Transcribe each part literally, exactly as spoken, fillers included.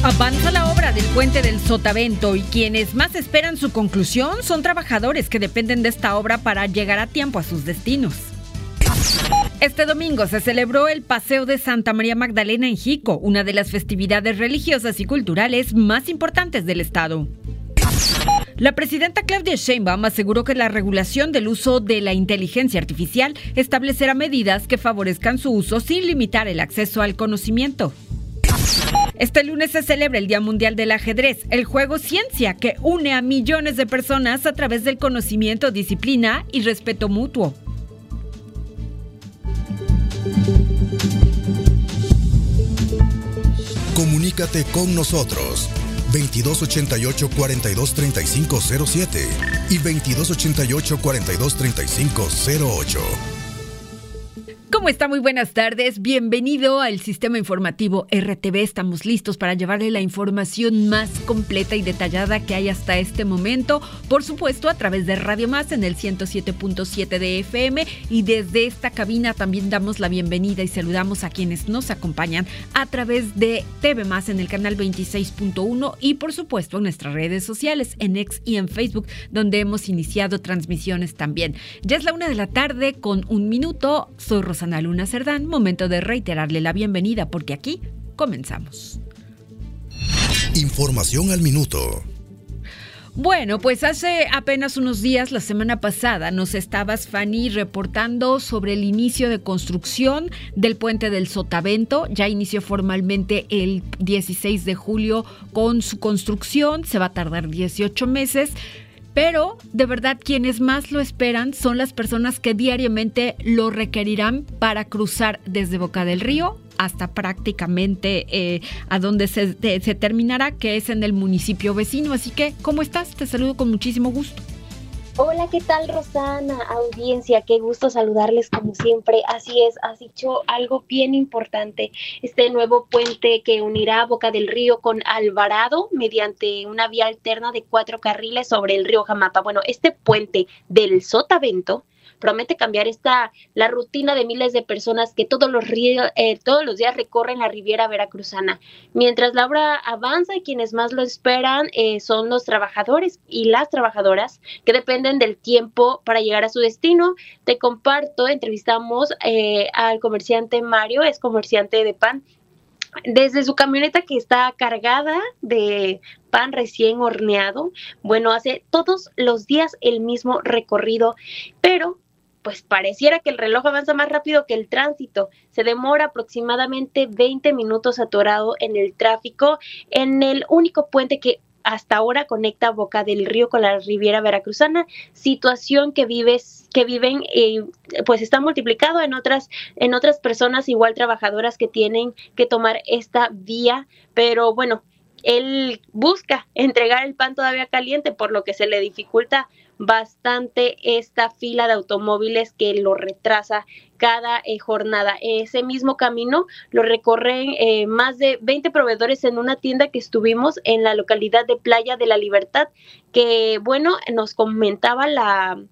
Avanza la obra del puente del Sotavento y quienes más esperan su conclusión son trabajadores que dependen de esta obra para llegar a tiempo a sus destinos. Este domingo se celebró el Paseo de Santa María Magdalena en Jico, una de las festividades religiosas y culturales más importantes del estado. La presidenta Claudia Sheinbaum aseguró que la regulación del uso de la inteligencia artificial establecerá medidas que favorezcan su uso sin limitar el acceso al conocimiento. Este lunes se celebra el Día Mundial del Ajedrez, el juego ciencia que une a millones de personas a través del conocimiento, disciplina y respeto mutuo. Comunícate con nosotros veintidós ochenta y ocho, cuarenta y dos, treinta y cinco cero siete y veintidós ochenta y ocho, cuarenta y dos, treinta y cinco cero ocho. ¿Cómo está? Muy buenas tardes. Bienvenido al Sistema Informativo R T V. Estamos listos para llevarle la información más completa y detallada que hay hasta este momento. Por supuesto, a través de Radio Más en el ciento siete punto siete de F M. Y desde esta cabina también damos la bienvenida y saludamos a quienes nos acompañan a través de T V Más en el canal veintiséis punto uno y, por supuesto, en nuestras redes sociales, en X y en Facebook, donde hemos iniciado transmisiones también. Ya es la una de la tarde con un minuto. Soy Rosana Luna Cerdán, momento de reiterarle la bienvenida porque aquí comenzamos. Información al minuto. Bueno, pues hace apenas unos días, la semana pasada, nos estabas, Fanny, reportando sobre el inicio de construcción del puente del Sotavento. Ya inició formalmente el dieciséis de julio con su construcción, se va a tardar dieciocho meses. Pero, de verdad, quienes más lo esperan son las personas que diariamente lo requerirán para cruzar desde Boca del Río hasta prácticamente eh, a donde se, de, se terminará, que es en el municipio vecino. Así que, ¿cómo estás? Te saludo con muchísimo gusto. Hola, ¿qué tal, Rosana? Audiencia, qué gusto saludarles como siempre. Así es, has dicho algo bien importante. Este nuevo puente que unirá Boca del Río con Alvarado mediante una vía alterna de cuatro carriles sobre el río Jamapa. Bueno, este puente del Sotavento promete cambiar esta la rutina de miles de personas que todos los ríos, eh, todos los días recorren la Riviera Veracruzana. Mientras la obra avanza, quienes más lo esperan eh, son los trabajadores y las trabajadoras que dependen del tiempo para llegar a su destino. Te comparto, entrevistamos eh, al comerciante Mario, es comerciante de pan. Desde su camioneta que está cargada de pan recién horneado, bueno, hace todos los días el mismo recorrido, pero pues pareciera que el reloj avanza más rápido que el tránsito. Se demora aproximadamente veinte minutos atorado en el tráfico en el único puente que hasta ahora conecta Boca del Río con la Riviera Veracruzana, situación que vives, que viven, eh, pues está multiplicado en otras, en otras personas igual trabajadoras que tienen que tomar esta vía, pero bueno, él busca entregar el pan todavía caliente, por lo que se le dificulta bastante esta fila de automóviles que lo retrasa cada eh, jornada. Ese mismo camino lo recorren eh, más de veinte proveedores en una tienda que estuvimos en la localidad de Playa de la Libertad, que bueno, nos comentaba la...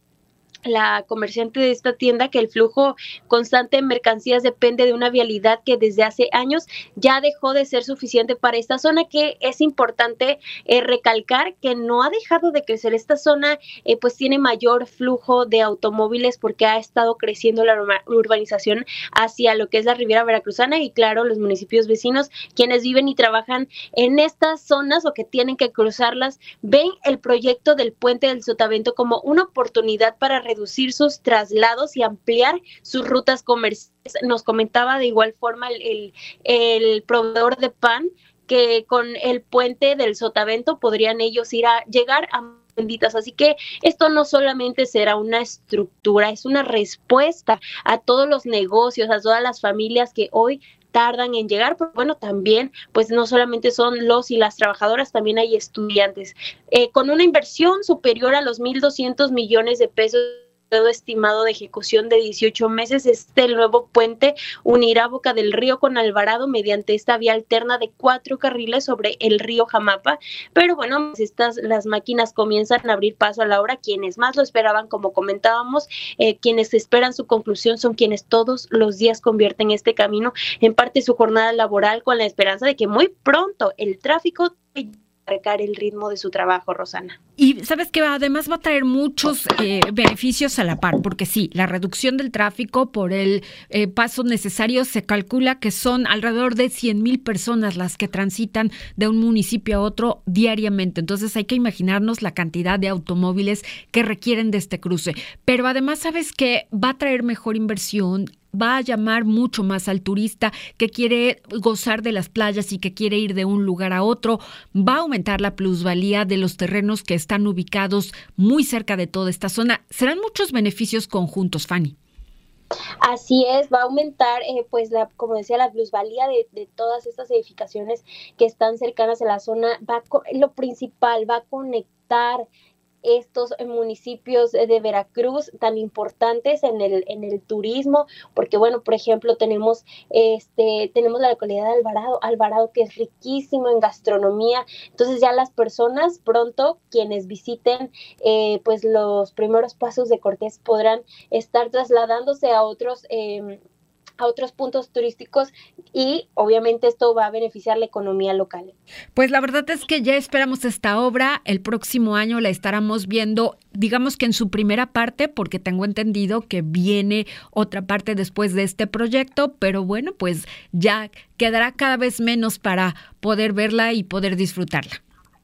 la comerciante de esta tienda que el flujo constante de mercancías depende de una vialidad que desde hace años ya dejó de ser suficiente para esta zona, que es importante eh, recalcar que no ha dejado de crecer esta zona, eh, pues tiene mayor flujo de automóviles porque ha estado creciendo la urbanización hacia lo que es la Riviera Veracruzana y claro, los municipios vecinos, quienes viven y trabajan en estas zonas o que tienen que cruzarlas, ven el proyecto del puente del Sotavento como una oportunidad para reducir sus traslados y ampliar sus rutas comerciales. Nos comentaba de igual forma el, el, el proveedor de pan que con el puente del Sotavento podrían ellos ir a llegar a benditas. Así que esto no solamente será una estructura, es una respuesta a todos los negocios, a todas las familias que hoy tardan en llegar, pero bueno, también, pues no solamente son los y las trabajadoras, también hay estudiantes. Eh, con una inversión superior a los mil doscientos millones de pesos estimado de ejecución de dieciocho meses. Este nuevo puente unirá Boca del Río con Alvarado mediante esta vía alterna de cuatro carriles sobre el río Jamapa. Pero bueno, pues estas, las máquinas comienzan a abrir paso a la obra. Quienes más lo esperaban, como comentábamos, eh, quienes esperan su conclusión son quienes todos los días convierten este camino en parte de su jornada laboral, con la esperanza de que muy pronto el tráfico recar el ritmo de su trabajo, Rosana. Y sabes que además va a traer muchos eh, beneficios a la par, porque sí, la reducción del tráfico por el eh, paso necesario se calcula que son alrededor de cien mil personas las que transitan de un municipio a otro diariamente. Entonces hay que imaginarnos la cantidad de automóviles que requieren de este cruce. Pero además, sabes que va a traer mejor inversión, va a llamar mucho más al turista que quiere gozar de las playas y que quiere ir de un lugar a otro. Va a aumentar la plusvalía de los terrenos que están ubicados muy cerca de toda esta zona. Serán muchos beneficios conjuntos, Fanny. Así es, va a aumentar, eh, pues, la, como decía, la plusvalía de, de todas estas edificaciones que están cercanas a la zona. Va a, lo principal, va a conectar estos municipios de Veracruz tan importantes en el en el turismo, porque bueno, por ejemplo, tenemos este tenemos la localidad de Alvarado, Alvarado que es riquísimo en gastronomía. Entonces ya las personas pronto, quienes visiten eh, pues los primeros pasos de Cortés, podrán estar trasladándose a otros eh, a otros puntos turísticos y obviamente esto va a beneficiar la economía local. Pues la verdad es que ya esperamos esta obra, el próximo año la estaremos viendo, digamos que en su primera parte, porque tengo entendido que viene otra parte después de este proyecto, pero bueno, pues ya quedará cada vez menos para poder verla y poder disfrutarla.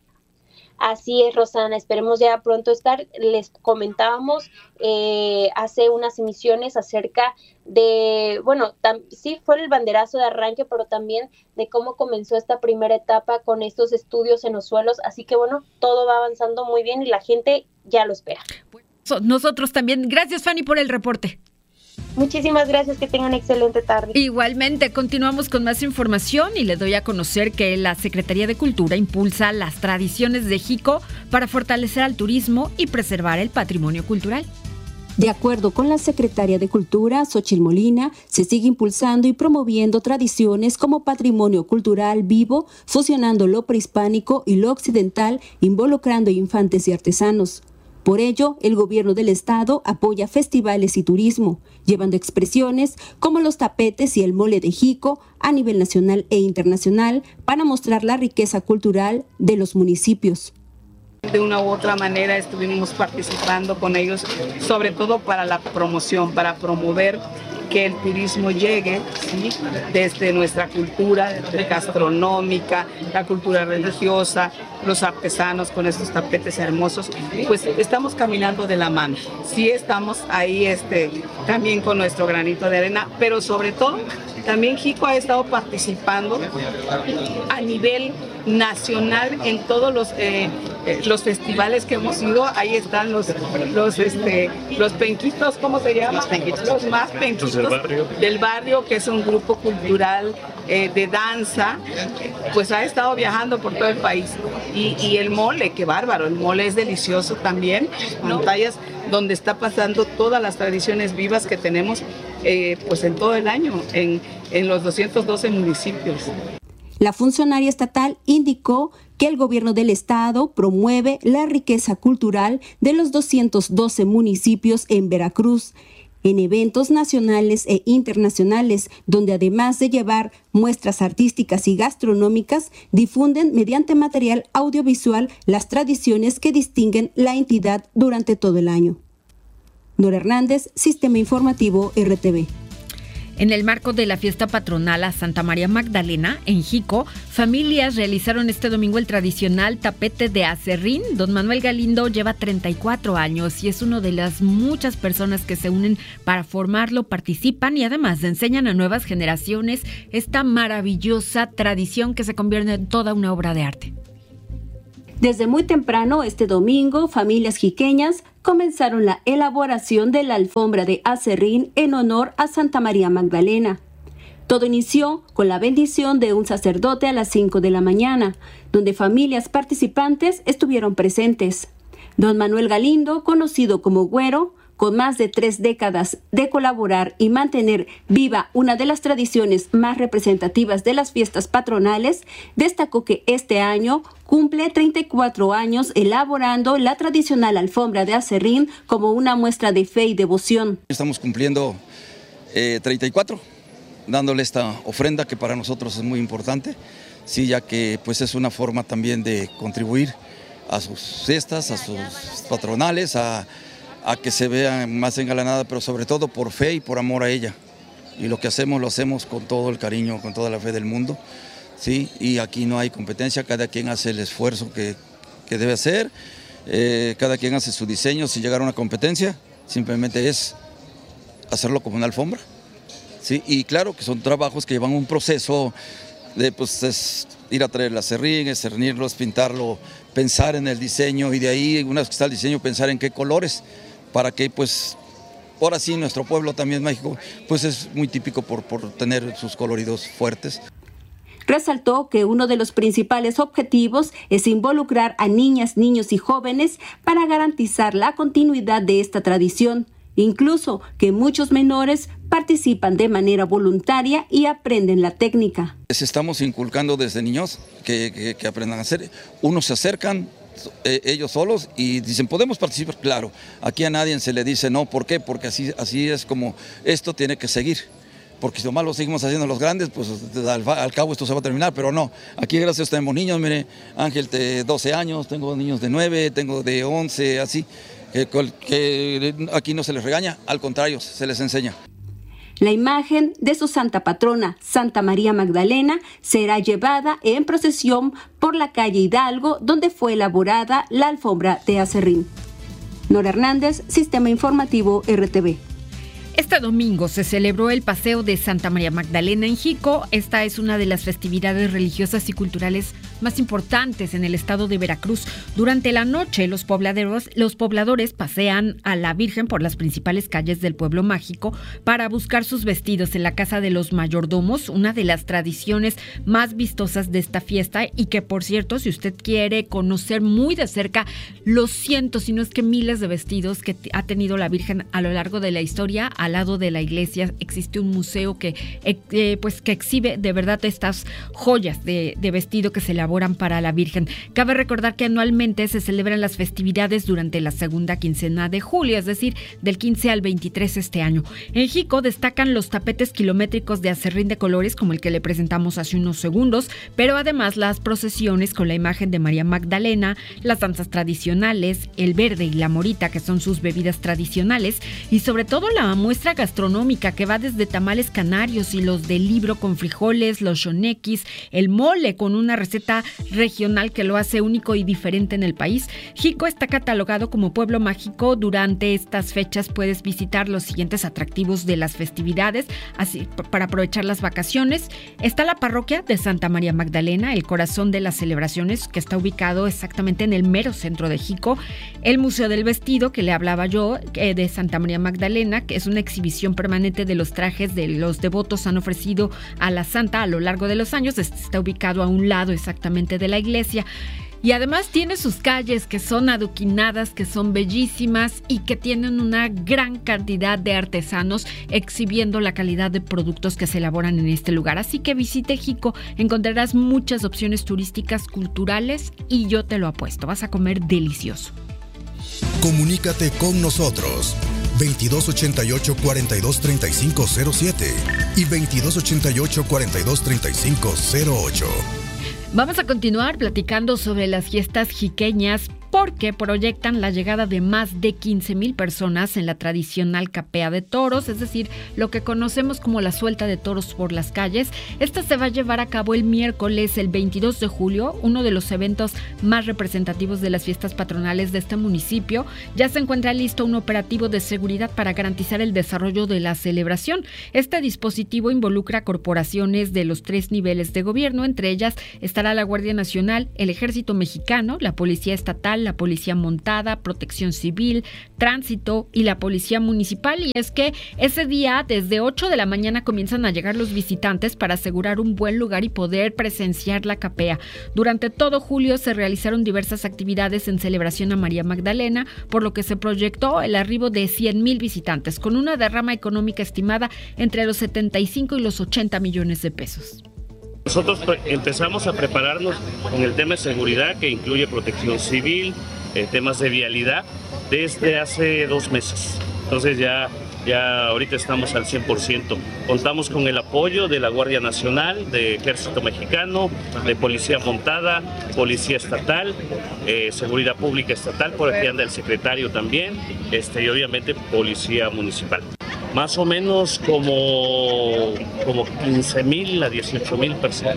Así es, Rosana, esperemos ya pronto estar. Les comentábamos eh, hace unas emisiones acerca de, bueno, tam, sí fue el banderazo de arranque, pero también de cómo comenzó esta primera etapa con estos estudios en los suelos, así que bueno, todo va avanzando muy bien y la gente ya lo espera. Nosotros también. Gracias, Fanny, por el reporte. Muchísimas gracias, que tengan una excelente tarde. Igualmente, continuamos con más información y le doy a conocer que la Secretaría de Cultura impulsa las tradiciones de Jico para fortalecer al turismo y preservar el patrimonio cultural. De acuerdo con la secretaria de Cultura, Xóchitl Molina, se sigue impulsando y promoviendo tradiciones como patrimonio cultural vivo, fusionando lo prehispánico y lo occidental, involucrando infantes y artesanos. Por ello, el gobierno del estado apoya festivales y turismo, llevando expresiones como los tapetes y el mole de Jico a nivel nacional e internacional para mostrar la riqueza cultural de los municipios. De una u otra manera estuvimos participando con ellos, sobre todo para la promoción, para promover que el turismo llegue, ¿sí?, desde nuestra cultura gastronómica, la cultura religiosa, los artesanos con estos tapetes hermosos, pues estamos caminando de la mano. Sí estamos ahí este, también con nuestro granito de arena, pero sobre todo también Jico ha estado participando a nivel nacional en todos los eh, los festivales que hemos ido. Ahí están los los este los penquitos, ¿cómo se llama? Los, penquitos. los más penquitos del barrio. del barrio, que es un grupo cultural eh, de danza, pues ha estado viajando por todo el país. Y, y el mole, qué bárbaro, el mole es delicioso también, pantallas donde está pasando todas las tradiciones vivas que tenemos eh, pues en todo el año, en, en los doscientos doce municipios. La funcionaria estatal indicó que el gobierno del estado promueve la riqueza cultural de los doscientos doce municipios en Veracruz, en eventos nacionales e internacionales, donde además de llevar muestras artísticas y gastronómicas, difunden mediante material audiovisual las tradiciones que distinguen la entidad durante todo el año. Nora Hernández, Sistema Informativo R T V. En el marco de la fiesta patronal a Santa María Magdalena, en Jico, familias realizaron este domingo el tradicional tapete de aserrín. Don Manuel Galindo lleva treinta y cuatro años y es uno de las muchas personas que se unen para formarlo, participan y además enseñan a nuevas generaciones esta maravillosa tradición que se convierte en toda una obra de arte. Desde muy temprano este domingo, familias jiqueñas comenzaron la elaboración de la alfombra de aserrín en honor a Santa María Magdalena. Todo inició con la bendición de un sacerdote a las cinco de la mañana, donde familias participantes estuvieron presentes. Don Manuel Galindo, conocido como Güero, con más de tres décadas de colaborar y mantener viva una de las tradiciones más representativas de las fiestas patronales, destacó que este año cumple treinta y cuatro años elaborando la tradicional alfombra de aserrín como una muestra de fe y devoción. Estamos cumpliendo eh, treinta y cuatro, dándole esta ofrenda que para nosotros es muy importante, sí, ya que pues es una forma también de contribuir a sus fiestas, a sus patronales, a, a que se vean más engalanadas, pero sobre todo por fe y por amor a ella. Y lo que hacemos lo hacemos con todo el cariño, con toda la fe del mundo. Sí, y aquí no hay competencia, cada quien hace el esfuerzo que, que debe hacer, eh, cada quien hace su diseño. Si llegara a una competencia, simplemente es hacerlo como una alfombra, ¿sí? Y claro que son trabajos que llevan un proceso de pues, es ir a traer el aserrín, es cernirlo, es pintarlo, pensar en el diseño y de ahí, una vez que está el diseño, pensar en qué colores, para que pues... Ahora sí, nuestro pueblo también México, pues es muy típico por, por tener sus coloridos fuertes. Resaltó que uno de los principales objetivos es involucrar a niñas, niños y jóvenes para garantizar la continuidad de esta tradición, incluso que muchos menores participan de manera voluntaria y aprenden la técnica. Les estamos inculcando desde niños que, que, que aprendan a hacer, unos se acercan eh, ellos solos y dicen, ¿podemos participar? Claro, aquí a nadie se le dice no, ¿por qué? Porque así, así es como esto tiene que seguir. Porque si nomás lo seguimos haciendo los grandes, pues al, al cabo esto se va a terminar, pero no. Aquí gracias a Dios tenemos niños, mire, Ángel de doce años, tengo niños de nueve, tengo de once, así, que, que aquí no se les regaña, al contrario, se les enseña. La imagen de su santa patrona, Santa María Magdalena, será llevada en procesión por la calle Hidalgo, donde fue elaborada la alfombra de aserrín. Nora Hernández, Sistema Informativo R T V. Este domingo se celebró el Paseo de Santa María Magdalena en Jico. Esta es una de las festividades religiosas y culturales más importantes en el estado de Veracruz. Durante la noche, los pobladores, los pobladores pasean a la Virgen por las principales calles del pueblo mágico para buscar sus vestidos en la Casa de los Mayordomos, una de las tradiciones más vistosas de esta fiesta y que, por cierto, si usted quiere conocer muy de cerca los cientos, si no es que miles de vestidos que ha tenido la Virgen a lo largo de la historia, al lado de la iglesia existe un museo que, eh, pues, que exhibe de verdad estas joyas de, de vestido que se elaboran para la Virgen. Cabe recordar que anualmente se celebran las festividades durante la segunda quincena de julio, es decir, del quince al veintitrés este año. En Jico destacan los tapetes kilométricos de aserrín de colores, como el que le presentamos hace unos segundos, pero además las procesiones con la imagen de María Magdalena, las danzas tradicionales, el verde y la morita, que son sus bebidas tradicionales, y sobre todo la muestra gastronómica que va desde tamales canarios y los de libro con frijoles, los xonequis, el mole con una receta regional que lo hace único y diferente en el país. Jico está catalogado como pueblo mágico. Durante estas fechas puedes visitar los siguientes atractivos de las festividades, así para aprovechar las vacaciones. Está la parroquia de Santa María Magdalena, el corazón de las celebraciones, que está ubicado exactamente en el mero centro de Jico. El Museo del Vestido, que le hablaba yo, eh, de Santa María Magdalena, que es una exhibición permanente de los trajes de los devotos han ofrecido a la santa a lo largo de los años. Está ubicado a un lado exactamente de la iglesia. Y además tiene sus calles que son adoquinadas, que son bellísimas y que tienen una gran cantidad de artesanos exhibiendo la calidad de productos que se elaboran en este lugar. Así que visite Jico, encontrarás muchas opciones turísticas, culturales y yo te lo apuesto, vas a comer delicioso. Comunícate con nosotros veintidós ochenta y ocho, cuarenta y dos, treinta y cinco cero siete y veintidós ochenta y ocho, cuarenta y dos, treinta y cinco cero ocho. Vamos a continuar platicando sobre las fiestas jiqueñas porque proyectan la llegada de más de quince mil personas en la tradicional capea de toros, es decir, lo que conocemos como la suelta de toros por las calles. Esta se va a llevar a cabo el miércoles, el veintidós de julio, uno de los eventos más representativos de las fiestas patronales de este municipio. Ya se encuentra listo un operativo de seguridad para garantizar el desarrollo de la celebración. Este dispositivo involucra corporaciones de los tres niveles de gobierno, entre ellas estará la Guardia Nacional, el Ejército Mexicano, la Policía Estatal, Nacional, la Policía Montada, Protección Civil, Tránsito y la Policía Municipal. Y es que ese día, desde ocho de la mañana, comienzan a llegar los visitantes para asegurar un buen lugar y poder presenciar la capea. Durante todo julio se realizaron diversas actividades en celebración a María Magdalena, por lo que se proyectó el arribo de cien mil visitantes, con una derrama económica estimada entre los setenta y cinco y los ochenta millones de pesos. Nosotros empezamos a prepararnos con el tema de seguridad, que incluye protección civil, eh, temas de vialidad, desde hace dos meses. Entonces ya, ya ahorita estamos al cien por ciento. Contamos con el apoyo de la Guardia Nacional, de Ejército Mexicano, de Policía Montada, Policía Estatal, eh, Seguridad Pública Estatal, por aquí anda el secretario también, este, y obviamente Policía Municipal. Más o menos como, como quince mil a dieciocho mil personas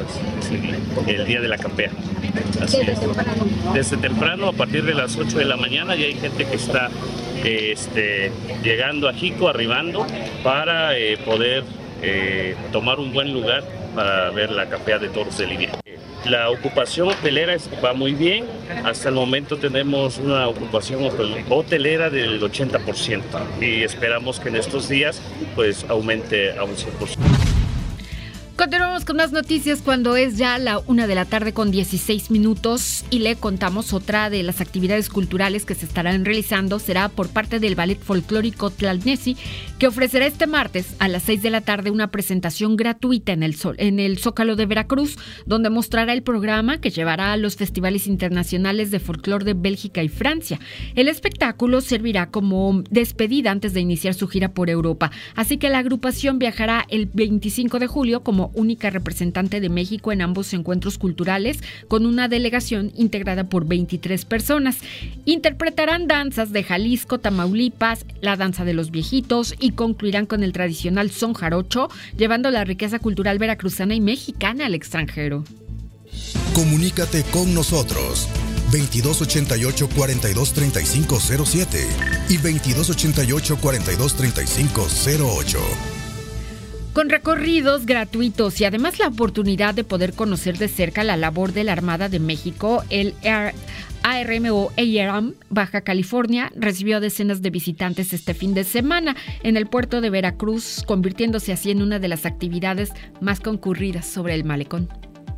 el día de la capea. Así es. Desde temprano, a partir de las ocho de la mañana, ya hay gente que está este, llegando a Jico, arribando, para eh, poder eh, tomar un buen lugar para ver la capea de toros de Lidia. La ocupación hotelera va muy bien. Hasta el momento tenemos una ocupación hotelera del ochenta por ciento y esperamos que en estos días pues aumente a un cien por ciento. Continuamos con más noticias cuando es ya la una de la tarde con dieciséis minutos y le contamos otra de las actividades culturales que se estarán realizando. Será por parte del Ballet Folclórico Tlalnesi, que ofrecerá este martes a las seis de la tarde una presentación gratuita en el, Sol, en el Zócalo de Veracruz, donde mostrará el programa que llevará a los festivales internacionales de folclore de Bélgica y Francia. El espectáculo servirá como despedida antes de iniciar su gira por Europa, así que la agrupación viajará el veinticinco de julio como única representante de México en ambos encuentros culturales, con una delegación integrada por veintitrés personas. Interpretarán danzas de Jalisco, Tamaulipas, la danza de los viejitos y concluirán con el tradicional son jarocho, llevando la riqueza cultural veracruzana y mexicana al extranjero. Comunícate con nosotros veintidós ochenta y ocho, cuarenta y dos, treinta y cinco cero siete y veintidós ochenta y ocho, cuarenta y dos, treinta y cinco cero ocho. Con recorridos gratuitos y además la oportunidad de poder conocer de cerca la labor de la Armada de México, el A R M o A R M Baja California recibió a decenas de visitantes este fin de semana en el puerto de Veracruz, convirtiéndose así en una de las actividades más concurridas sobre el malecón.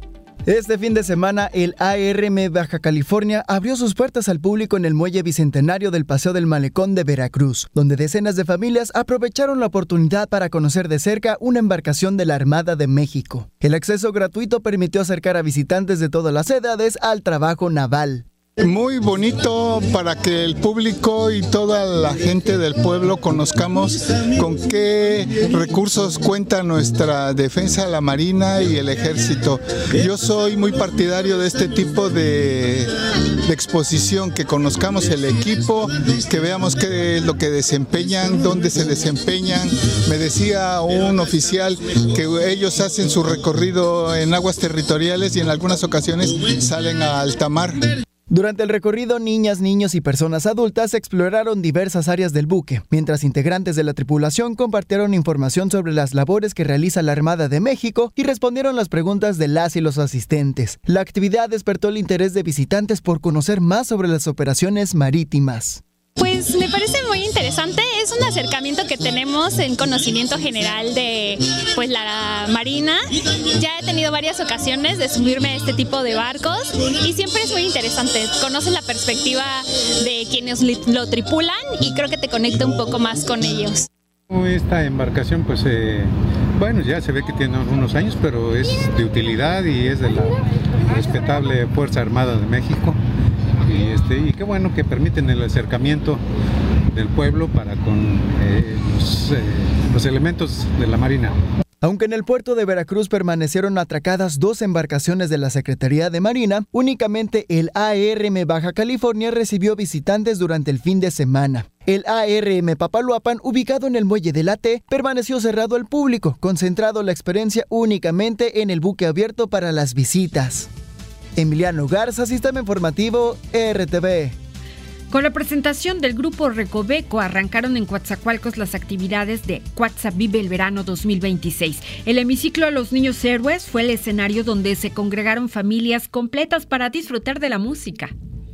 Este fin de semana, el A R M Baja California abrió sus puertas al público en el muelle bicentenario del Paseo del Malecón de Veracruz, donde decenas de familias aprovecharon la oportunidad para conocer de cerca una embarcación de la Armada de México. El acceso gratuito permitió acercar a visitantes de todas las edades al trabajo naval. Muy bonito para que el público y toda la gente del pueblo conozcamos con qué recursos cuenta nuestra defensa, la Marina y el Ejército. Yo soy muy partidario de este tipo de, de exposición, que conozcamos el equipo, que veamos qué es lo que desempeñan, dónde se desempeñan. Me decía un oficial que ellos hacen su recorrido en aguas territoriales y en algunas ocasiones salen a alta mar. Durante el recorrido, niñas, niños y personas adultas exploraron diversas áreas del buque, mientras integrantes de la tripulación compartieron información sobre las labores que realiza la Armada de México y respondieron las preguntas de las y los asistentes. La actividad despertó el interés de visitantes por conocer más sobre las operaciones marítimas. Pues me parece muy interesante, es un acercamiento que tenemos en conocimiento general de pues la Marina. Ya he tenido varias ocasiones de subirme a este tipo de barcos y siempre es muy interesante, conoces la perspectiva de quienes lo tripulan y creo que te conecta un poco más con ellos. Esta embarcación pues eh, bueno, ya se ve que tiene unos años, pero es de utilidad y es de la respetable Fuerza Armada de México. Y, este, y qué bueno que permiten el acercamiento del pueblo para con eh, los, eh, los elementos de la Marina. Aunque en el puerto de Veracruz permanecieron atracadas dos embarcaciones de la Secretaría de Marina, únicamente el A R M Baja California recibió visitantes durante el fin de semana. El A R M Papaloapan, ubicado en el muelle de la T, permaneció cerrado al público, concentrado la experiencia únicamente en el buque abierto para las visitas. Emiliano Garza, Sistema Informativo R T V. Con la presentación del grupo Recoveco arrancaron en Coatzacoalcos las actividades de Coatza Vive el Verano dos mil veintiséis. El hemiciclo a los Niños Héroes fue el escenario donde se congregaron familias completas para disfrutar de la música.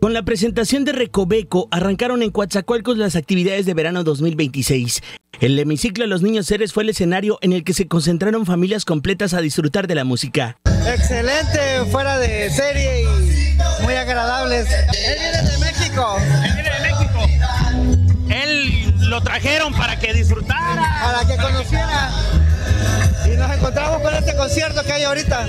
Con la presentación de Recoveco, arrancaron en Coatzacoalcos las actividades de verano dos mil veintiséis. El hemiciclo de los Niños Héroes fue el escenario en el que se concentraron familias completas a disfrutar de la música. Excelente, fuera de serie y muy agradables. Él viene de México. Él viene de México. Él lo trajeron para que disfrutara. Para que conociera. Y nos encontramos con este concierto que hay ahorita.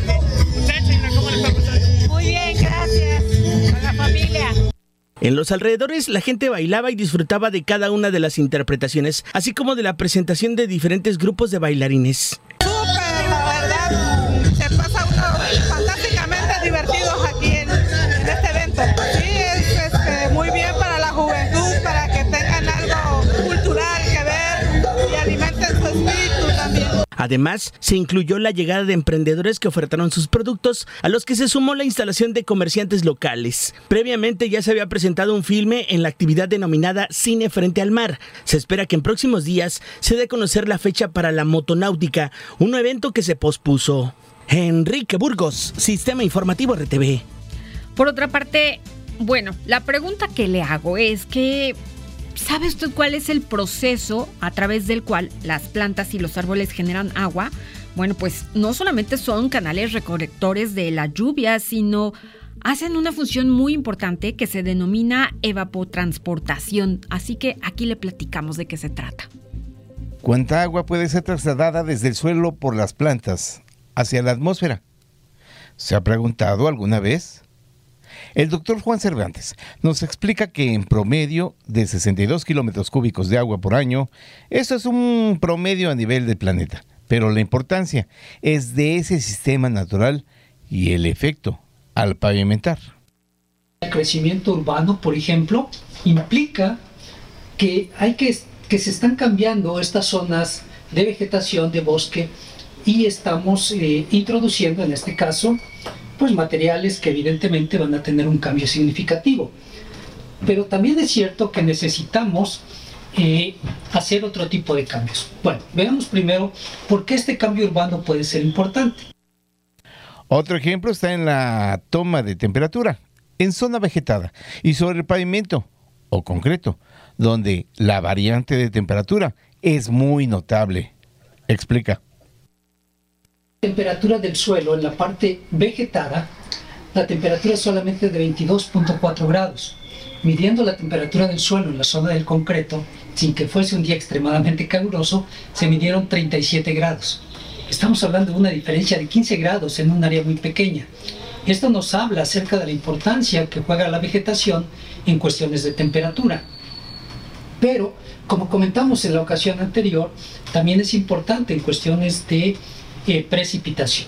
¿Cómo le está pasando? Muy bien, gracias. Con la familia. En los alrededores, la gente bailaba y disfrutaba de cada una de las interpretaciones, así como de la presentación de diferentes grupos de bailarines. Súper, la verdad, se pasa uno fantásticamente divertidos aquí en, en este evento. Sí, es este, muy bien para la juventud, para que tengan algo cultural que ver y alimenten su espíritu también. Además, se incluyó la llegada de emprendedores que ofertaron sus productos, a los que se sumó la instalación de comerciantes locales. Previamente ya se había presentado un filme en la actividad denominada Cine Frente al Mar. Se espera que en próximos días se dé a conocer la fecha para la motonáutica, un evento que se pospuso. Enrique Burgos, Sistema Informativo R T V. Por otra parte, bueno, la pregunta que le hago es que... ¿sabe usted cuál es el proceso a través del cual las plantas y los árboles generan agua? Bueno, pues no solamente son canales recolectores de la lluvia, sino hacen una función muy importante que se denomina evapotransportación. Así que aquí le platicamos de qué se trata. ¿Cuánta agua puede ser trasladada desde el suelo por las plantas hacia la atmósfera? ¿Se ha preguntado alguna vez? El doctor Juan Cervantes nos explica que en promedio de sesenta y dos kilómetros cúbicos de agua por año, eso es un promedio a nivel del planeta, pero la importancia es de ese sistema natural y el efecto al pavimentar. El crecimiento urbano, por ejemplo, implica que, hay que, que se están cambiando estas zonas de vegetación, de bosque, y estamos eh, introduciendo en este caso pues materiales que evidentemente van a tener un cambio significativo. Pero también es cierto que necesitamos eh, hacer otro tipo de cambios. Bueno, veamos primero por qué este cambio urbano puede ser importante. Otro ejemplo está en la toma de temperatura, en zona vegetada y sobre el pavimento o concreto, donde la variante de temperatura es muy notable. Explica. Temperatura del suelo en la parte vegetada, la temperatura es solamente de veintidós punto cuatro grados. Midiendo la temperatura del suelo en la zona del concreto, sin que fuese un día extremadamente caluroso, se midieron treinta y siete grados. Estamos hablando de una diferencia de quince grados en un área muy pequeña. Esto nos habla acerca de la importancia que juega la vegetación en cuestiones de temperatura. Pero, como comentamos en la ocasión anterior, también es importante en cuestiones de Eh, precipitación.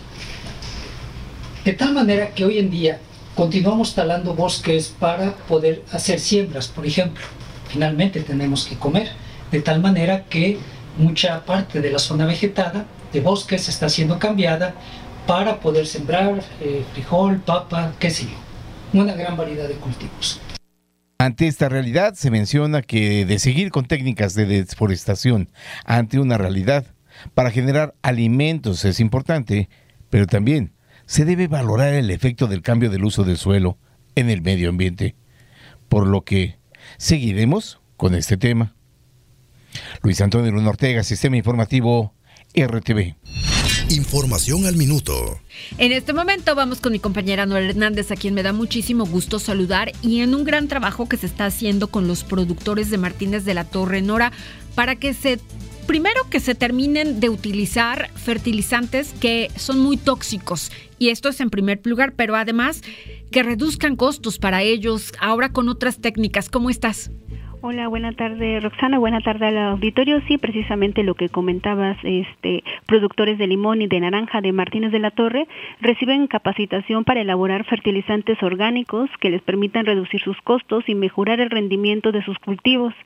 De tal manera que hoy en día continuamos talando bosques para poder hacer siembras, por ejemplo. Finalmente tenemos que comer, de tal manera que mucha parte de la zona vegetada de bosques está siendo cambiada para poder sembrar eh, frijol, papa, qué sé yo, una gran variedad de cultivos. Ante esta realidad se menciona que de seguir con técnicas de deforestación ante una realidad para generar alimentos es importante, pero también se debe valorar el efecto del cambio del uso del suelo en el medio ambiente, por lo que seguiremos con este tema. Luis Antonio Luna Ortega, Sistema Informativo R T V. Información al minuto. En este momento vamos con mi compañera Noel Hernández, a quien me da muchísimo gusto saludar, y en un gran trabajo que se está haciendo con los productores de Martínez de la Torre, Nora, para que se... Primero, que se terminen de utilizar fertilizantes que son muy tóxicos, y esto es en primer lugar, pero además que reduzcan costos para ellos, ahora con otras técnicas. ¿Cómo estás? Hola, buena tarde, Roxana, buena tarde al auditorio. Sí, precisamente lo que comentabas, este, productores de limón y de naranja de Martínez de la Torre reciben capacitación para elaborar fertilizantes orgánicos que les permitan reducir sus costos y mejorar el rendimiento de sus cultivos.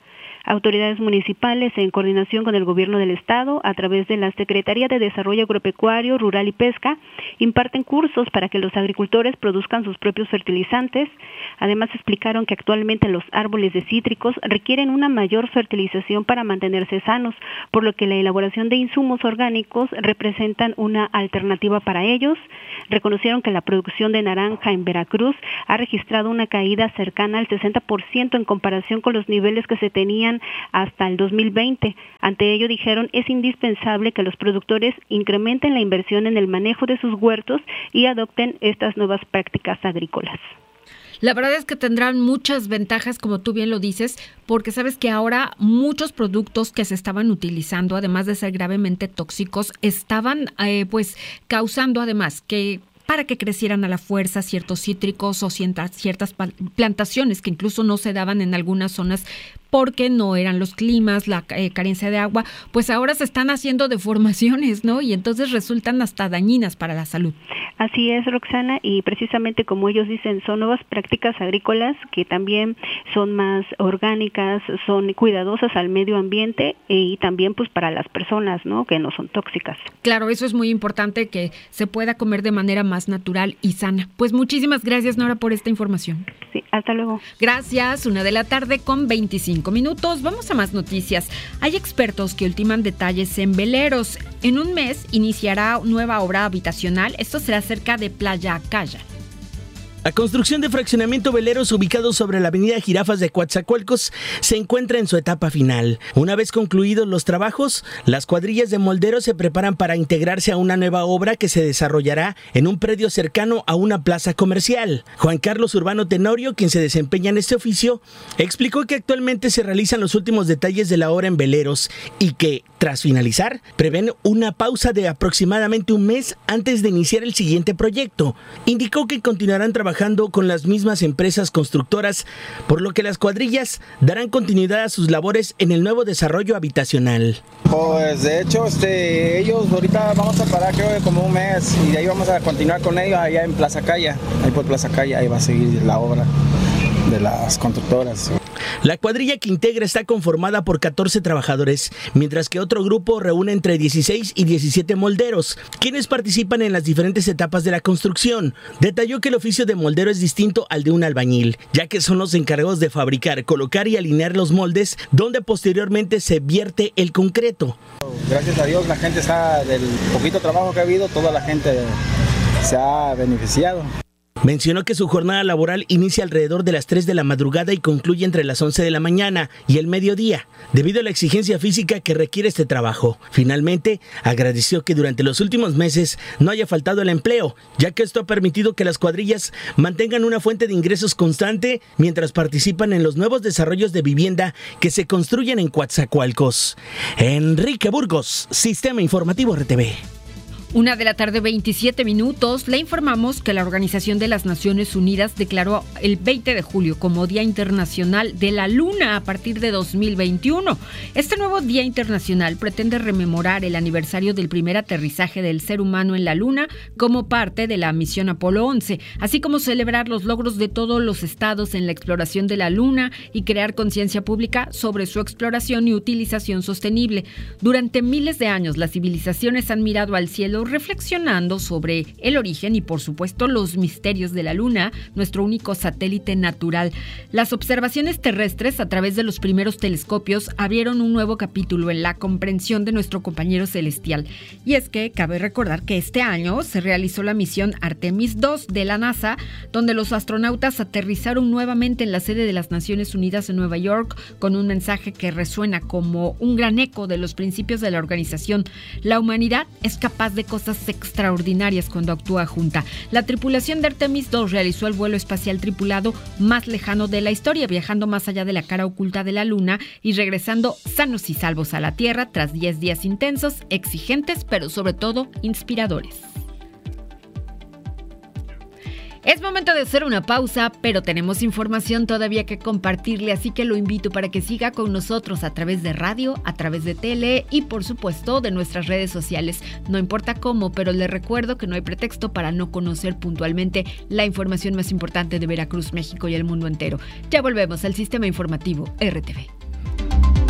Autoridades municipales, en coordinación con el gobierno del estado, a través de la Secretaría de Desarrollo Agropecuario, Rural y Pesca, imparten cursos para que los agricultores produzcan sus propios fertilizantes. Además, explicaron que actualmente los árboles de cítricos requieren una mayor fertilización para mantenerse sanos, por lo que la elaboración de insumos orgánicos representan una alternativa para ellos. Reconocieron que la producción de naranja en Veracruz ha registrado una caída cercana al sesenta por ciento en comparación con los niveles que se tenían hasta el dos mil veinte. Ante ello, dijeron, es indispensable que los productores incrementen la inversión en el manejo de sus huertos y adopten estas nuevas prácticas agrícolas. La verdad es que tendrán muchas ventajas, como tú bien lo dices, porque sabes que ahora muchos productos que se estaban utilizando, además de ser gravemente tóxicos, estaban eh, pues causando además que para que crecieran a la fuerza ciertos cítricos o ciertas, ciertas plantaciones que incluso no se daban en algunas zonas porque no eran los climas, la eh, carencia de agua, pues ahora se están haciendo deformaciones, ¿no? Y entonces resultan hasta dañinas para la salud. Así es, Roxana, y precisamente como ellos dicen, son nuevas prácticas agrícolas que también son más orgánicas, son cuidadosas al medio ambiente y también pues para las personas, ¿no? Que no son tóxicas. Claro, eso es muy importante, que se pueda comer de manera más natural y sana. Pues muchísimas gracias, Nora, por esta información. Sí, hasta luego. Gracias, una de la tarde con veinticinco minutos. Vamos a más noticias. Hay expertos que ultiman detalles en veleros. En un mes iniciará nueva obra habitacional. Esto será cerca de Playa Acaya. La construcción de fraccionamiento veleros ubicados sobre la avenida Jirafas de Coatzacoalcos se encuentra en su etapa final. Una vez concluidos los trabajos, las cuadrillas de molderos se preparan para integrarse a una nueva obra que se desarrollará en un predio cercano a una plaza comercial. Juan Carlos Urbano Tenorio, quien se desempeña en este oficio, explicó que actualmente se realizan los últimos detalles de la obra en veleros y que, tras finalizar, prevén una pausa de aproximadamente un mes antes de iniciar el siguiente proyecto. Indicó que continuarán trabajando con las mismas empresas constructoras, por lo que las cuadrillas darán continuidad a sus labores en el nuevo desarrollo habitacional. Pues de hecho este, ellos ahorita vamos a parar creo que como un mes y de ahí vamos a continuar con ellos allá en Plaza Calla, ahí por Plaza Calla, ahí va a seguir la obra de las constructoras. La cuadrilla que integra está conformada por catorce trabajadores, mientras que otro grupo reúne entre dieciséis y diecisiete molderos, quienes participan en las diferentes etapas de la construcción. Detalló que el oficio de moldero es distinto al de un albañil, ya que son los encargados de fabricar, colocar y alinear los moldes, donde posteriormente se vierte el concreto. Gracias a Dios la gente está, del poquito trabajo que ha habido, toda la gente se ha beneficiado. Mencionó que su jornada laboral inicia alrededor de las tres de la madrugada y concluye entre las once de la mañana y el mediodía, debido a la exigencia física que requiere este trabajo. Finalmente, agradeció que durante los últimos meses no haya faltado el empleo, ya que esto ha permitido que las cuadrillas mantengan una fuente de ingresos constante mientras participan en los nuevos desarrollos de vivienda que se construyen en Coatzacoalcos. Enrique Burgos, Sistema Informativo R T V. Una de la tarde, veintisiete minutos, le informamos que la Organización de las Naciones Unidas declaró el veinte de julio como Día Internacional de la Luna a partir de dos mil veintiuno. Este nuevo Día Internacional pretende rememorar el aniversario del primer aterrizaje del ser humano en la Luna como parte de la misión Apolo once, así como celebrar los logros de todos los estados en la exploración de la Luna y crear conciencia pública sobre su exploración y utilización sostenible. Durante miles de años, las civilizaciones han mirado al cielo reflexionando sobre el origen y, por supuesto, los misterios de la Luna, nuestro único satélite natural. Las observaciones terrestres a través de los primeros telescopios abrieron un nuevo capítulo en la comprensión de nuestro compañero celestial. Y es que cabe recordar que este año se realizó la misión Artemis dos de la NASA, donde los astronautas aterrizaron nuevamente en la sede de las Naciones Unidas en Nueva York con un mensaje que resuena como un gran eco de los principios de la organización. La humanidad es capaz de cosas extraordinarias cuando actúa junta. La tripulación de Artemis dos realizó el vuelo espacial tripulado más lejano de la historia, viajando más allá de la cara oculta de la Luna y regresando sanos y salvos a la Tierra tras diez días intensos, exigentes, pero sobre todo inspiradores. Es momento de hacer una pausa, pero tenemos información todavía que compartirle, así que lo invito para que siga con nosotros a través de radio, a través de tele y por supuesto de nuestras redes sociales. No importa cómo, pero le recuerdo que no hay pretexto para no conocer puntualmente la información más importante de Veracruz, México y el mundo entero. Ya volvemos al Sistema Informativo R T V.